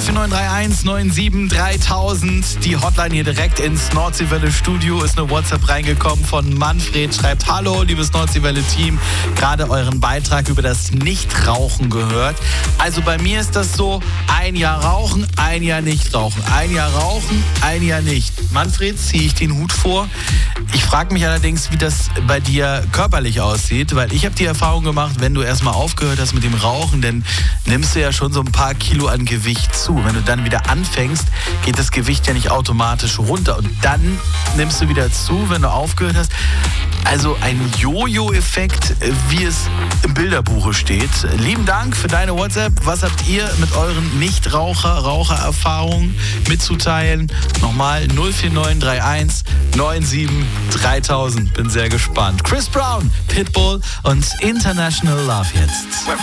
04931 97 3000. Die Hotline hier direkt ins Nordseewelle Studio. Ist eine WhatsApp reingekommen von Manfred. Schreibt: Hallo, liebes Nordseewelle Team. Gerade euren Beitrag über das Nichtrauchen gehört. Also bei mir ist das so: ein Jahr rauchen, ein Jahr nicht rauchen. Ein Jahr rauchen, ein Jahr nicht. Manfred, ziehe ich den Hut vor. Ich frage mich allerdings, wie das bei dir körperlich aussieht, weil ich habe die Erfahrung gemacht, wenn du erstmal aufgehört hast mit dem Rauchen, dann nimmst du ja schon so ein paar Kilo an Gewicht zu. Wenn du dann wieder anfängst, geht das Gewicht ja nicht automatisch runter und dann nimmst du wieder zu, wenn du aufgehört hast. Also ein Jojo-Effekt, wie es im Bilderbuche steht. Lieben Dank für deine WhatsApp. Was habt ihr mit euren Nichtraucher-Erfahrungen mitzuteilen? Nochmal 04931 97 3000. Bin sehr gespannt. Chris Brown, Pitbull und International Love jetzt.